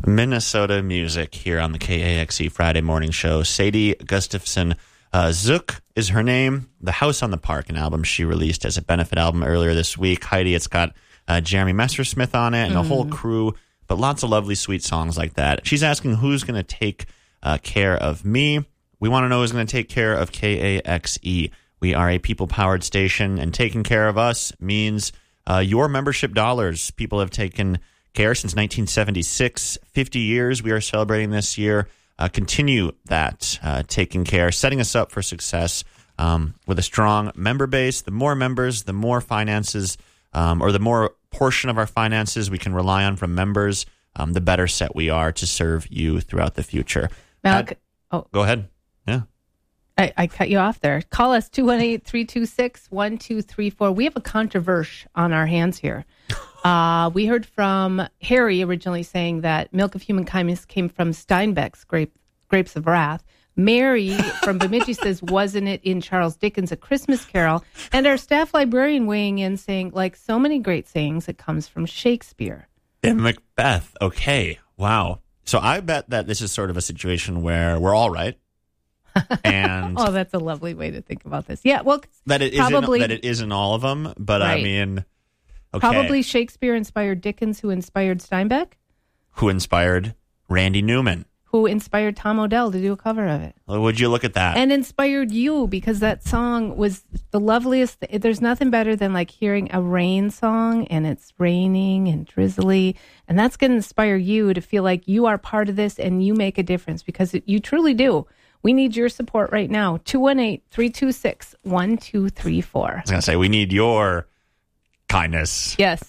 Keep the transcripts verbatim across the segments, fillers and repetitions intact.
Minnesota music here on the K A X E Friday morning show. Sadie Gustafson uh, Zook is her name. The House on the Park, an album she released as a benefit album earlier this week. Heidi, it's got uh, Jeremy Messersmith on it and mm. a whole crew, but lots of lovely, sweet songs like that. She's asking who's going to take uh, care of me. We want to know who's going to take care of K A X E. We are a people-powered station, and taking care of us means uh, your membership dollars. People have taken care since nineteen seventy-six. fifty years we are celebrating this year. Uh, continue that, uh, taking care, setting us up for success um, with a strong member base. The more members, the more finances, um, or the more portion of our finances we can rely on from members, um, the better set we are to serve you throughout the future. Malak- At, oh. Go ahead. Yeah. I, I cut you off there. Call us two one eight, three two six, one two three four. We have a controversy on our hands here. Uh, we heard from Harry originally saying that Milk of Human Kindness came from Steinbeck's Grape, Grapes of Wrath. Mary from Bemidji says, wasn't it in Charles Dickens' A Christmas Carol? And our staff librarian weighing in saying, like so many great sayings, it comes from Shakespeare. In Macbeth. Okay. Wow. So I bet that this is sort of a situation where we're all right. And oh, that's a lovely way to think about this. Yeah, well, that it probably, isn't that it isn't all of them, but right. I mean, okay. Probably Shakespeare inspired Dickens, who inspired Steinbeck, who inspired Randy Newman, who inspired Tom Odell to do a cover of it. Well, would you look at that? And inspired you, because that song was the loveliest. There's nothing better than like hearing a rain song and it's raining and drizzly, and that's going to inspire you to feel like you are part of this and you make a difference, because it, you truly do. We need your support right now. two one eight, three two six, one two three four. I was going to say, we need your kindness. Yes.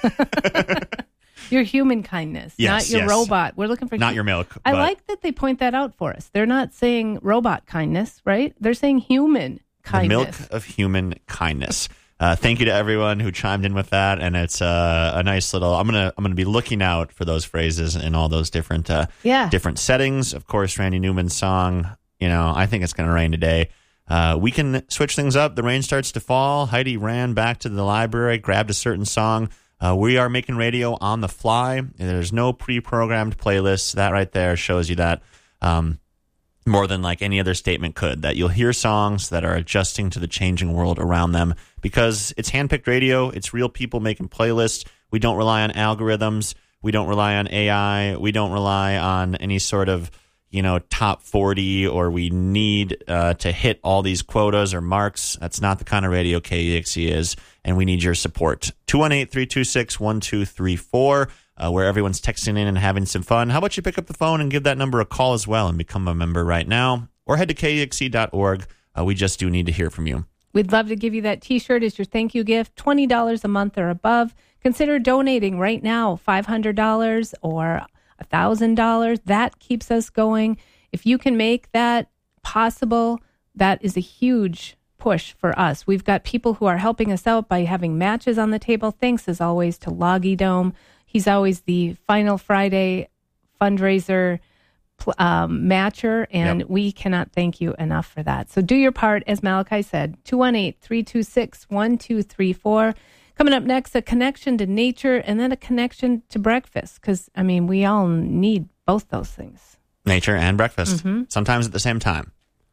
Your human kindness, yes, not your yes. robot. We're looking for... Not your milk. I but... like that they point that out for us. They're not saying robot kindness, right? They're saying human kindness. The milk of human kindness. Uh, thank you to everyone who chimed in with that, and it's uh, a nice little. I'm gonna I'm gonna be looking out for those phrases in all those different uh, yeah. different settings. Of course, Randy Newman's song. You know, I think it's gonna rain today. Uh, we can switch things up. The rain starts to fall. Heidi ran back to the library, grabbed a certain song. Uh, we are making radio on the fly. There's no pre-programmed playlist. That right there shows you that. Um, more than like any other statement could, that you'll hear songs that are adjusting to the changing world around them, because it's handpicked radio. It's real people making playlists. We don't rely on algorithms. We don't rely on A I. We don't rely on any sort of, you know, top forty, or we need uh, to hit all these quotas or marks. That's not the kind of radio K E X E is, and we need your support. two one eight, three two six, one two three four. Uh, where everyone's texting in and having some fun. How about you pick up the phone and give that number a call as well and become a member right now? Or head to K E X E dot org. Uh, we just do need to hear from you. We'd love to give you that T-shirt as your thank you gift, twenty dollars a month or above. Consider donating right now, five hundred dollars or one thousand dollars. That keeps us going. If you can make that possible, that is a huge push for us. We've got people who are helping us out by having matches on the table. Thanks, as always, to Loggy Dome. He's always the Final Friday fundraiser um, matcher, and yep. we cannot thank you enough for that. So do your part, as Malachi said. two one eight, three two six, one two three four. Coming up next, a connection to nature and then a connection to breakfast, because, I mean, we all need both those things. Nature and breakfast, mm-hmm. sometimes at the same time.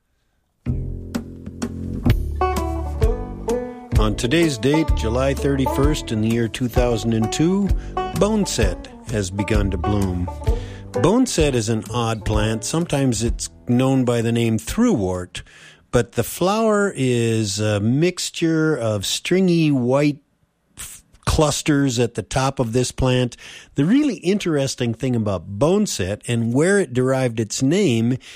On today's date, July thirty-first in the year two thousand two, boneset has begun to bloom. Boneset is an odd plant. Sometimes it's known by the name thruwort, but the flower is a mixture of stringy white f- clusters at the top of this plant. The really interesting thing about boneset and where it derived its name